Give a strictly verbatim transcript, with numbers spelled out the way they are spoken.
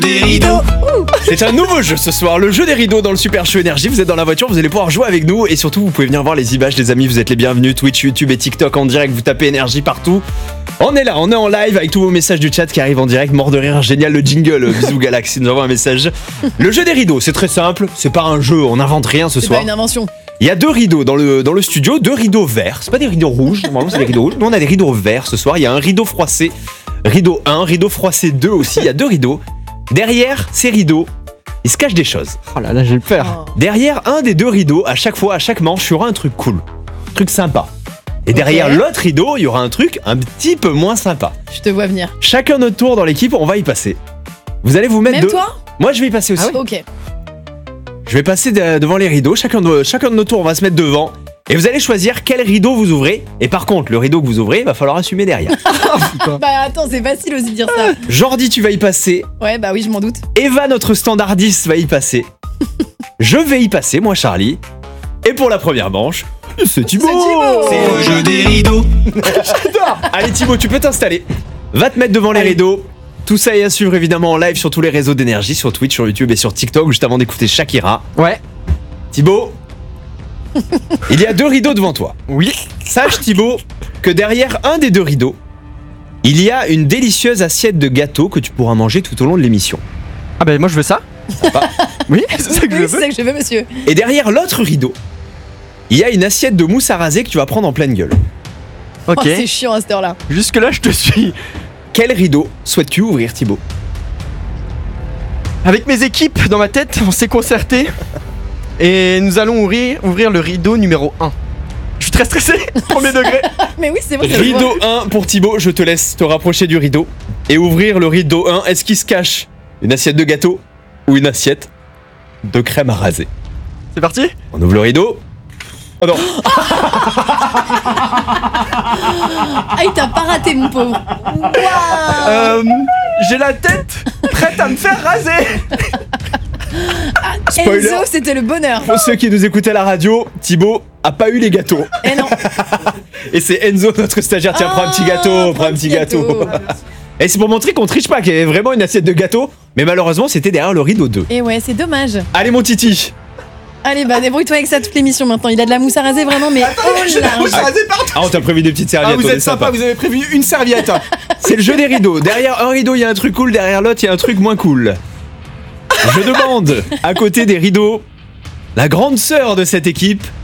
Des rideaux. C'est un nouveau jeu ce soir, le jeu des rideaux dans le Super Show Énergie. Vous êtes dans la voiture, vous allez pouvoir jouer avec nous et surtout vous pouvez venir voir les images, les amis. Vous êtes les bienvenus. Twitch, YouTube et TikTok en direct. Vous tapez Énergie partout. On est là, on est en live avec tous vos messages du chat qui arrivent en direct. Mort de rire, génial le jingle. Bisous Galaxy nous envoie un message. Le jeu des rideaux, c'est très simple. C'est pas un jeu, on n'invente rien ce C'est soir. pas une invention. Il y a deux rideaux dans le, dans le studio, deux rideaux verts. C'est pas des rideaux rouges, normalement c'est des rideaux rouges. Nous on a des rideaux verts ce soir. Il y a un rideau froissé, rideau un, rideau froissé deux aussi. Il y a deux rideaux. Derrière ces rideaux, il se cache des choses. Oh là là, j'ai peur. Oh. Derrière un des deux rideaux, à chaque fois, à chaque manche, il y aura un truc cool. Un truc sympa. Et derrière Ok. l'autre rideau, il y aura un truc un petit peu moins sympa. Je te vois venir. Chacun notre tour dans l'équipe, on va y passer. Vous allez vous mettre Même de... toi Moi je vais y passer aussi. Ok. Je vais passer de- devant les rideaux, chacun de, chacun de nos tours on va se mettre devant. Et vous allez choisir quel rideau vous ouvrez. Et par contre, le rideau que vous ouvrez, il va falloir assumer derrière. Bah attends, c'est facile aussi de dire ça. Jordi, tu vas y passer. Ouais, bah oui, je m'en doute. Eva, notre standardiste, va y passer. Je vais y passer, moi Charlie. Et pour la première manche, c'est Thibaut. C'est Thibaut. C'est le jeu des rideaux. Allez Thibaut, tu peux t'installer. Va te mettre devant les Allez. rideaux. Tout ça est à suivre évidemment en live sur tous les réseaux d'énergie, sur Twitch, sur YouTube et sur TikTok, juste avant d'écouter Shakira. Ouais. Thibaut, il y a deux rideaux devant toi. Oui. Sache Thibaut que derrière un des deux rideaux, il y a une délicieuse assiette de gâteau que tu pourras manger tout au long de l'émission. Ah bah moi je veux ça. Oui, c'est ça que Oui, je c'est veux. ça que je veux, monsieur. Et derrière l'autre rideau, il y a une assiette de mousse à raser que tu vas prendre en pleine gueule. Ok. Oh, c'est chiant à cette heure-là. Jusque là je te suis. Quel rideau souhaites-tu ouvrir Thibaut? Avec mes équipes dans ma tête, on s'est concerté. Et nous allons ouvrir, ouvrir le rideau numéro un. Je suis très stressé, premier degré. Mais oui, c'est vrai. ça se voit. Rideau un pour Thibaut, je te laisse te rapprocher du rideau et ouvrir le rideau un. Est-ce qu'il se cache une assiette de gâteau ou une assiette de crème à raser? C'est parti. On ouvre le rideau. Oh non. Ah, il t'a pas raté, mon pauvre. Waouh. Euh, j'ai la tête prête à me faire raser. Spoiler. Enzo, c'était le bonheur. Pour ceux qui nous écoutaient à la radio, Thibaut a pas eu les gâteaux. Eh non. Et c'est Enzo, notre stagiaire. Tiens, prends un petit Ah, gâteau, prends un petit gâteau. Et c'est pour montrer qu'on triche pas, qu'il y avait vraiment une assiette de gâteau. Mais malheureusement, c'était derrière le rideau deux. Et ouais, c'est dommage. Allez, mon Titi. Allez, bah débrouille-toi avec ça toute l'émission maintenant. Il a de la mousse à raser vraiment, mais oh là. Ah, on t'a prévu des petites Ah, serviettes. vous on est êtes sympa, sympa. vous avez prévu une serviette. C'est le jeu des rideaux. Derrière un rideau, il y a un truc cool. Derrière l'autre, il y a un truc moins cool. Je demande, à côté des rideaux, la grande sœur de cette équipe,